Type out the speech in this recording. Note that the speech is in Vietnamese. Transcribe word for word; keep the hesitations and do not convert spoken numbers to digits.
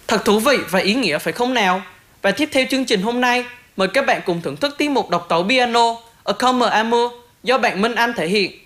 Thật thú vị và ý nghĩa phải không nào? Và tiếp theo chương trình hôm nay, mời các bạn cùng thưởng thức tiết mục độc tấu piano A Comme Amour do bạn Minh Anh thể hiện.